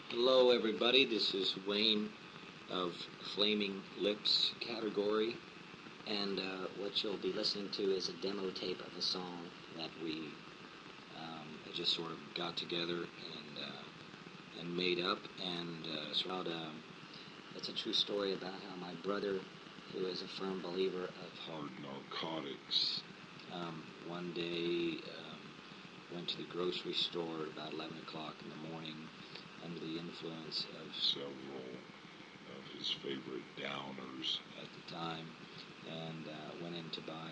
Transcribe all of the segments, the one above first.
Hello, everybody. This is Wayne of Flaming Lips category, and what you'll be listening to is a demo tape of a song that we just sort of got together and made up. And it's a true story about how my brother, who is a firm believer of hard narcotics, one day went to the grocery store at about 11 o'clock in the morning under the influence of several of his favorite downers at the time, and went in to buy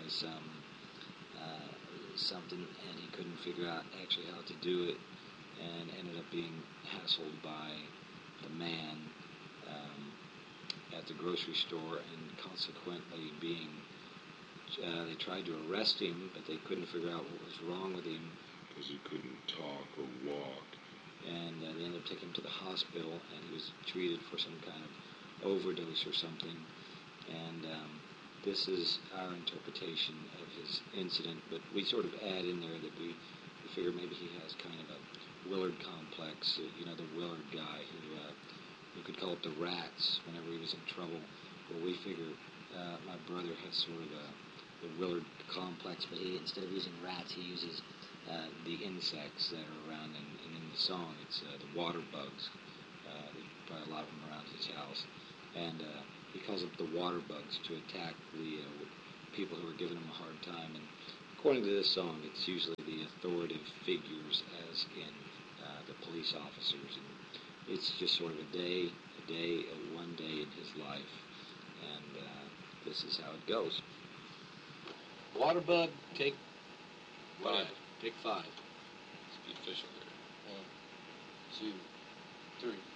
something, and he couldn't figure out actually how to do it, and ended up being hassled by the man at the grocery store, and consequently they tried to arrest him, but they couldn't figure out what was wrong with him because he couldn't talk or walk. And they ended up taking him to the hospital, and he was treated for some kind of overdose or something. And this is our interpretation of his incident, but we sort of add in there that we figure maybe he has kind of a Willard complex, the Willard guy who could call up the rats whenever he was in trouble. Well, we figure my brother has sort of the Willard complex, but instead of using rats, he uses the insects that are around, and in the song it's the water bugs. There's probably a lot of them around his house, and he calls up the water bugs to attack the people who are giving him a hard time. And according to this song, it's usually the authoritative figures, as in the police officers, and it's just sort of one day in his life, and this is how it goes. Waterbug, take 5. Take 5. Let's be official here. 1, 2, 3.